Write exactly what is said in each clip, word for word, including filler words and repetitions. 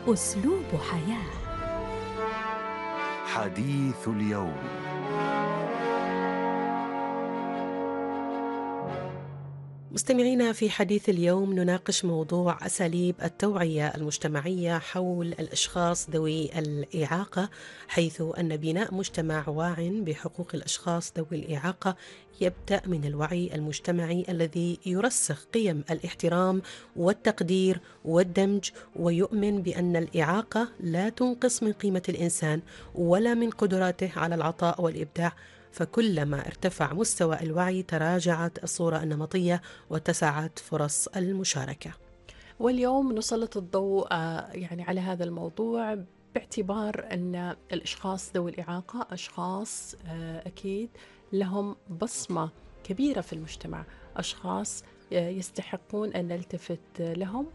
أسلوب حياة. حديث اليوم. مستمعينا، في حديث اليوم نناقش موضوع أساليب التوعية المجتمعية حول الأشخاص ذوي الإعاقة، حيث أن بناء مجتمع واع بحقوق الأشخاص ذوي الإعاقة يبدأ من الوعي المجتمعي الذي يرسخ قيم الاحترام والتقدير والدمج، ويؤمن بأن الإعاقة لا تنقص من قيمة الإنسان ولا من قدراته على العطاء والإبداع. فكلما ارتفع مستوى الوعي تراجعت الصورة النمطية واتسعت فرص المشاركة. واليوم نسلط الضوء آه، يعني على هذا الموضوع، باعتبار أن الأشخاص ذوي الإعاقة أشخاص آه، أكيد لهم بصمة كبيرة في المجتمع، أشخاص آه، يستحقون أن نلتفت لهم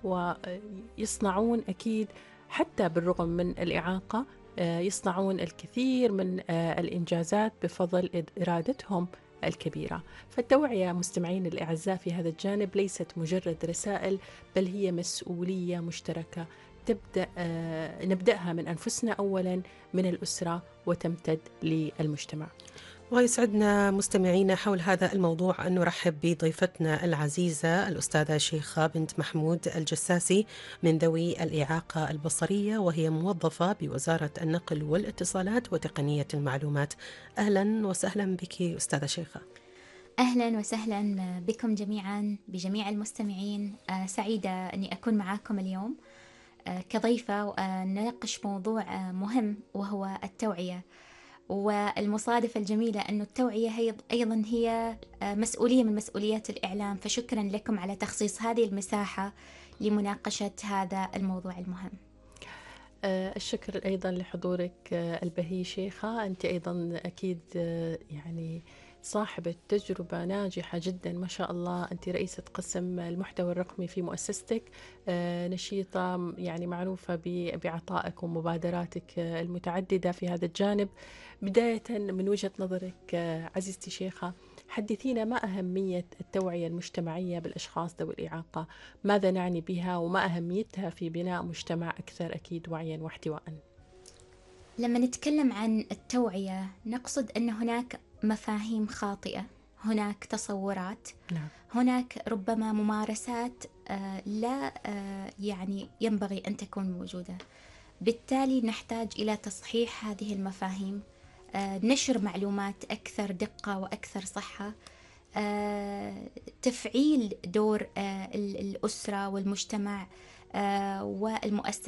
ويصنعون أكيد حتى بالرغم من الإعاقة، آه، يصنعون الكثير من آه، الإنجازات بفضل إرادتهم الكبيرة. فالتوعية مستمعين الأعزاء في هذا الجانب ليست مجرد رسائل، بل هي مسؤولية مشتركة تبدأ آه، نبدأها من أنفسنا أولا، من الأسرة، وتمتد للمجتمع. ويسعدنا مستمعينا حول هذا الموضوع أن نرحب بضيفتنا العزيزة الأستاذة شيخة بنت محمود الجساسي من ذوي الإعاقة البصرية، وهي موظفة بوزارة النقل والاتصالات وتقنية المعلومات. أهلا وسهلا بك أستاذة شيخة. أهلا وسهلا بكم جميعا، بجميع المستمعين. آه، سعيدة أني أكون معاكم اليوم آه، كضيفة، ونناقش موضوع آه، مهم وهو التوعية. والمصادفة الجميلة أن التوعية هي أيضا هي آه، مسؤولية من مسؤوليات الإعلام، فشكرا لكم على تخصيص هذه المساحة لمناقشة هذا الموضوع المهم. آه، الشكر أيضا لحضورك آه، البهي شيخة، أنت أيضا أكيد آه، يعني صاحبة تجربة ناجحة جدا ما شاء الله. أنت رئيسة قسم المحتوى الرقمي في مؤسستك، آه، نشيطة يعني معروفة ب- بعطائك ومبادراتك آه، المتعددة في هذا الجانب. بداية من وجهة نظرك آه، عزيزتي شيخة، حدثينا ما أهمية التوعية المجتمعية بالأشخاص ذوي الإعاقة؟ ماذا نعني بها وما أهميتها في بناء مجتمع أكثر أكيد وعيا واحتواء؟ لما نتكلم عن التوعية نقصد أن هناك مفاهيم خاطئة، هناك تصورات، نعم. هناك ربما ممارسات آه، لا آه، يعني ينبغي أن تكون موجودة. بالتالي نحتاج إلى تصحيح هذه المفاهيم، آه، نشر معلومات أكثر دقة وأكثر صحة، آه، تفعيل دور آه، ال- الأسرة والمجتمع آه، والمؤسسات